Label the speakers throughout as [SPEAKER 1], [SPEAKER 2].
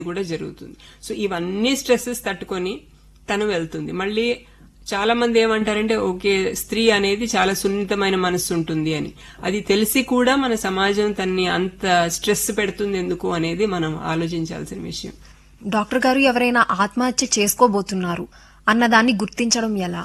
[SPEAKER 1] కూడా జరుగుతుంది. సో ఇవన్నీ స్ట్రెస్సెస్ తట్టుకొని తను వెళ్తుంది. మళ్ళీ చాలా మంది ఏమంటారంటే ఓకే స్త్రీ అనేది చాలా సున్నితమైన మనస్సు ఉంటుంది అని. అది తెలిసి కూడా మన సమాజం తన్ని అంత స్ట్రెస్ పెడుతుంది ఎందుకు అనేది మనం ఆలోచించాల్సిన విషయం.
[SPEAKER 2] డాక్టర్ గారు, ఎవరైనా ఆత్మహత్య చేసుకోబోతున్నారు అన్నదాన్ని గుర్తించడం ఎలా?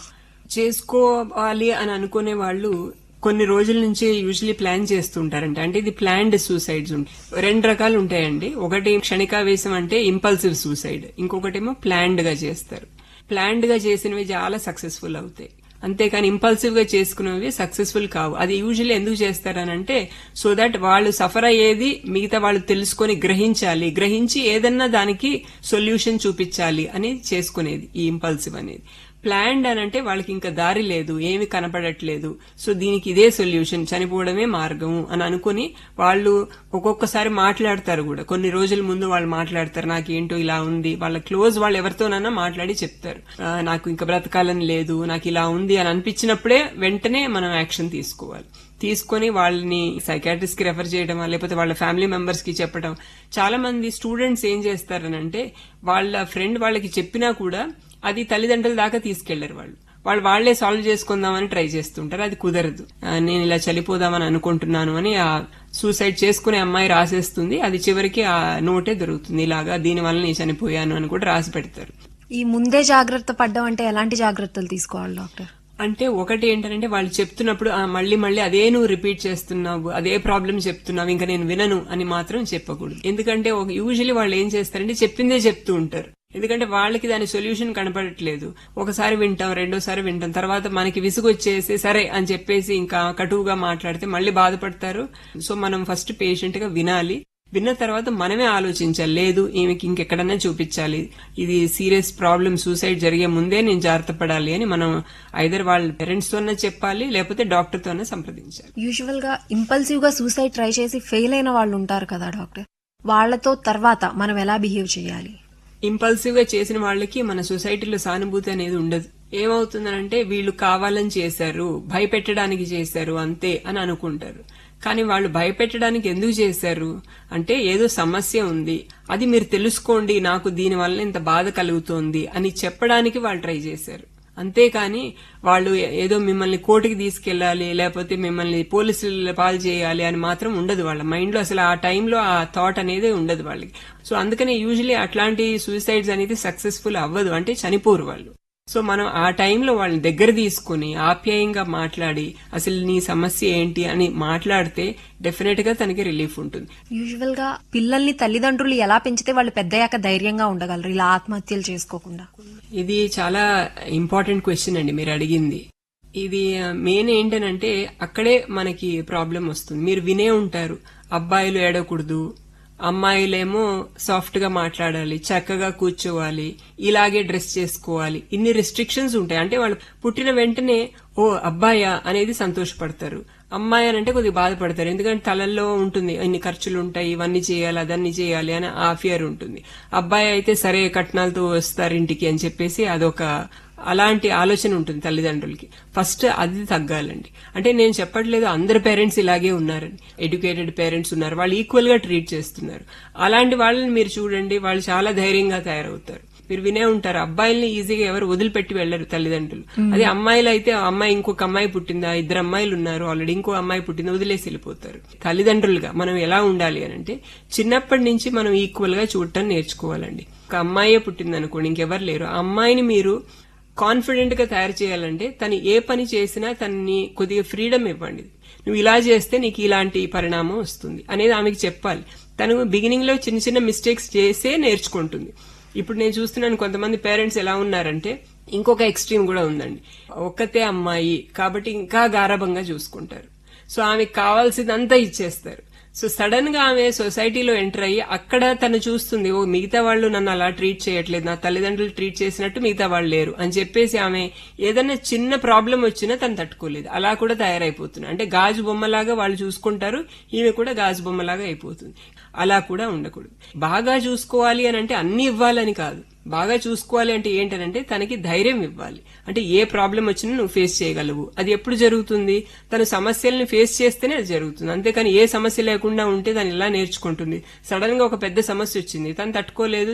[SPEAKER 1] చేసుకోవాలి అని అనుకునే వాళ్ళు కొన్ని రోజుల నుంచి యూజువలీ ప్లాన్ చేస్తుంటారంట. అంటే ఇది ప్లాన్డ్ సూసైడ్స్ ఉంటాయి. 2 రకాలు ఉంటాయండి. ఒకటి క్షణికావేశం అంటే ఇంపల్సివ్ సూసైడ్, ఇంకొకటేమో ప్లాన్డ్ గా చేస్తారు. ప్లాన్డ్ గా చేసినవి చాలా సక్సెస్ఫుల్ అవుతాయి, అంతేకాని ఇంపల్సివ్ గా చేసుకునేవి సక్సెస్ఫుల్ కావు. అది యూజువల్లీ ఎందుకు చేస్తారనంటే సో దట్ వాళ్ళు సఫర్ అయ్యేది మిగతా వాళ్ళు తెలుసుకొని గ్రహించి ఏదన్నా దానికి సొల్యూషన్ చూపించాలి అని చేసుకునేది ఈ ఇంపల్సివ్ అనేది. ప్లాన్డ్ అని అంటే వాళ్ళకి ఇంకా దారి లేదు, ఏమి కనపడట్లేదు, సో దీనికి ఇదే సొల్యూషన్, చనిపోవడమే మార్గం అని అనుకుని వాళ్ళు ఒక్కొక్కసారి మాట్లాడతారు కూడా. కొన్ని రోజుల ముందు వాళ్ళు మాట్లాడతారు, నాకేంటో ఇలా ఉంది, వాళ్ళ క్లోజ్ వాళ్ళు ఎవరితోనన్నా మాట్లాడి చెప్తారు, నాకు ఇంకా బ్రతకాలని లేదు, నాకు ఇలా ఉంది అని అనిపించినప్పుడే వెంటనే మనం యాక్షన్ తీసుకోవాలి. తీసుకుని వాళ్ళని సైకాట్రిస్ట్ కి రెఫర్ చేయడం, లేకపోతే వాళ్ళ ఫ్యామిలీ మెంబర్స్ కి చెప్పడం. చాలా మంది స్టూడెంట్స్ ఏం చేస్తారనంటే వాళ్ళ ఫ్రెండ్ వాళ్ళకి చెప్పినా కూడా అది తల్లిదండ్రుల దాకా తీసుకెళ్లరు. వాళ్లే సాల్వ్ చేసుకుందామని ట్రై చేస్తుంటారు, అది కుదరదు. నేను ఇలా చనిపోదామని అనుకుంటున్నాను అని ఆ సూసైడ్ చేసుకునే అమ్మాయి రాసేస్తుంది, అది చివరికి ఆ నోటే దొరుకుతుంది, ఇలాగా దీనివల్ల నేను చనిపోయాను అని కూడా రాసి పెడతారు.
[SPEAKER 2] ఈ ముందే జాగ్రత్త పడ్డం అంటే ఎలాంటి జాగ్రత్తలు తీసుకోవాలి డాక్టర్?
[SPEAKER 1] అంటే ఒకటి ఏంటంటే వాళ్ళు చెప్తున్నప్పుడు మళ్ళీ అదే నువ్వు రిపీట్ చేస్తున్నావు, అదే ప్రాబ్లం చెప్తున్నావు, ఇంకా నేను వినను అని మాత్రం చెప్పకూడదు. ఎందుకంటే యూజువలీ వాళ్ళు ఏం చేస్తారంటే చెప్పిందే చెప్తూ ఉంటారు. ఎందుకంటే వాళ్ళకి దాని సొల్యూషన్ కనపడట్లేదు. ఒకసారి వింటాం, రెండోసారి వింటాం, తర్వాత మనకి విసుగొచ్చేసి సరే అని చెప్పేసి ఇంకా కటువుగా మాట్లాడితే మళ్ళీ బాధపడతారు. సో మనం ఫస్ట్ పేషెంట్ గా వినాలి. విన్న తర్వాత మనమే ఆలోచించాలి, లేదు ఈమెకి ఇంకెక్కడన్నా చూపించాలి, ఇది సీరియస్ ప్రాబ్లం, సూసైడ్ జరిగే ముందే నేను జాగ్రత్త పడాలి అని మనం ఐదర్ వాళ్ళ పేరెంట్స్ తోనే చెప్పాలి, లేకపోతే డాక్టర్ తోనే సంప్రదించాలి.
[SPEAKER 2] యూజువల్ గా ఇంపల్సివ్ గా సూసైడ్ ట్రై చేసి ఫెయిల్ అయిన వాళ్ళు ఉంటారు కదా డాక్టర్, వాళ్లతో తర్వాత మనం ఎలా బిహేవ్ చేయాలి?
[SPEAKER 1] ఇంపల్సివ్ గా చేసిన వాళ్ళకి మన సొసైటీలో సానుభూతి అనేది ఉండదు. ఏమవుతుందనంటే వీళ్ళు కావాలని చేశారు, భయపెట్టడానికి చేశారు అంతే అని అనుకుంటారు. కానీ వాళ్ళు భయపెట్టడానికి ఎందుకు చేశారు అంటే ఏదో సమస్య ఉంది, అది మీరు తెలుసుకోండి, నాకు దీనివల్ల ఇంత బాధ కలుగుతోంది అని చెప్పడానికి వాళ్ళు ట్రై చేశారు. అంతేకాని వాళ్ళు ఏదో మిమ్మల్ని కోర్టుకి తీసుకెళ్లాలి, లేకపోతే మిమ్మల్ని పోలీసుల పాలు చేయాలి అని మాత్రం ఉండదు వాళ్ళ మైండ్ లో. అసలు ఆ టైంలో ఆ థాట్ అనేది ఉండదు వాళ్ళకి. సో అందుకనే యూజువలీ అట్లాంటి సూసైడ్స్ అనేది సక్సెస్ఫుల్ అవ్వదు, అంటే చనిపోరు వాళ్ళు. సో మనం ఆ టైంలో వాళ్ళని దగ్గర తీసుకుని ఆప్యాయంగా మాట్లాడి అసలు నీ సమస్య ఏంటి అని మాట్లాడితే డెఫినెట్ గా తనకి రిలీఫ్ ఉంటుంది.
[SPEAKER 2] యూజువల్ గా పిల్లల్ని తల్లిదండ్రులు ఎలా పెంచితే వాళ్ళు పెద్దయ్యాక ధైర్యంగా ఉండగలరు ఇలా ఆత్మహత్యలు చేసుకోకుండా?
[SPEAKER 1] ఇది చాలా ఇంపార్టెంట్ క్వశ్చన్ అండి మీరు అడిగింది. ఇది మెయిన్ ఏంటనంటే అక్కడే మనకి ప్రాబ్లం వస్తుంది. మీరు వినే ఉంటారు, అబ్బాయిలు ఏడకూడదు, అమ్మాయిలేమో సాఫ్ట్ గా మాట్లాడాలి, చక్కగా కూర్చోవాలి, ఇలాగే డ్రెస్ చేసుకోవాలి, ఇన్ని రెస్ట్రిక్షన్స్ ఉంటాయి. అంటే వాళ్ళు పుట్టిన వెంటనే ఓ అబ్బాయా అనేది సంతోషపడతారు, అమ్మాయి అని అంటే కొద్దిగా బాధపడతారు. ఎందుకంటే తలల్లో ఉంటుంది ఇన్ని ఖర్చులు ఉంటాయి, ఇవన్నీ చేయాలి అదన్నీ చేయాలి అని ఆ ఫియర్ ఉంటుంది. అబ్బాయి అయితే సరే కట్నాలతో వస్తారు ఇంటికి అని చెప్పేసి అదొక అలాంటి ఆలోచన ఉంటుంది తల్లిదండ్రులకి. ఫస్ట్ అది తగ్గాలండి. అంటే నేను చెప్పట్లేదు అందరు పేరెంట్స్ ఇలాగే ఉన్నారని, ఎడ్యుకేటెడ్ పేరెంట్స్ ఉన్నారు, వాళ్ళు ఈక్వల్ గా ట్రీట్ చేస్తున్నారు. అలాంటి వాళ్ళని మీరు చూడండి, వాళ్ళు చాలా ధైర్యంగా తయారవుతారు. మీరు వినే ఉంటారు అబ్బాయిల్ని ఈజీగా ఎవరు వదిలిపెట్టి వెళ్లరు తల్లిదండ్రులు. అదే అమ్మాయిలు అయితే అమ్మాయి ఇంకొక అమ్మాయి పుట్టిందా, 2 అమ్మాయిలు ఉన్నారు ఆల్రెడీ, ఇంకో అమ్మాయి పుట్టిందా వదిలేసి వెళ్ళిపోతారు. తల్లిదండ్రులుగా మనం ఎలా ఉండాలి అంటే చిన్నప్పటి నుంచి మనం ఈక్వల్ గా చూడటం నేర్చుకోవాలండి. ఒక అమ్మాయే పుట్టింది అనుకోండి, ఇంకెవరు లేరు, ఆ అమ్మాయిని మీరు కాన్ఫిడెంట్ గా తయారు చేయాలంటే తను ఏ పని చేసినా తనని కొద్దిగా ఫ్రీడమ్ ఇవ్వండి. నువ్వు ఇలా చేస్తే నీకు ఇలాంటి పరిణామం వస్తుంది అనేది ఆమెకి చెప్పాలి. తను బిగినింగ్ లో చిన్న చిన్న మిస్టేక్స్ చేసే నేర్చుకుంటుంది. ఇప్పుడు నేను చూస్తున్నాను కొంతమంది పేరెంట్స్ ఎలా ఉన్నారంటే ఇంకొక ఎక్స్ట్రీమ్ కూడా ఉందండి. ఒక్కతే అమ్మాయి కాబట్టి ఇంకా గారాబంగా చూసుకుంటారు. సో ఆమెకు కావాల్సిందంతా ఇచ్చేస్తారు. సో సడన్ గా ఆమె సొసైటీలో ఎంటర్ అయ్యి అక్కడ తను చూస్తుంది, ఓ మిగతా వాళ్ళు నన్ను అలా ట్రీట్ చేయట్లేదు, నా తల్లిదండ్రులు ట్రీట్ చేసినట్టు మిగతా వాళ్ళు లేరు అని చెప్పేసి ఆమె ఏదైనా చిన్న ప్రాబ్లం వచ్చినా తను తట్టుకోలేదు, అలా కూడా తయారైపోతుంది. అంటే గాజు బొమ్మలాగా వాళ్ళు చూసుకుంటారు, ఈమె కూడా గాజు బొమ్మలాగా అయిపోతుంది. అలా కూడా ఉండకూడదు. బాగా చూసుకోవాలి అని అంటే అన్ని ఇవ్వాలని కాదు, బాగా చూసుకోవాలి అంటే ఏంటనంటే తనకి ధైర్యం ఇవ్వాలి. అంటే ఏ ప్రాబ్లం వచ్చినా నువ్వు ఫేస్ చేయగలవు. అది ఎప్పుడు జరుగుతుంది? తను సమస్యల్ని ఫేస్ చేస్తేనే అది జరుగుతుంది. అంతేకాని ఏ సమస్య లేకుండా ఉంటే తను ఇలా నేర్చుకుంటుంది. సడన్ గా ఒక పెద్ద సమస్య వచ్చింది, తను తట్టుకోలేదు,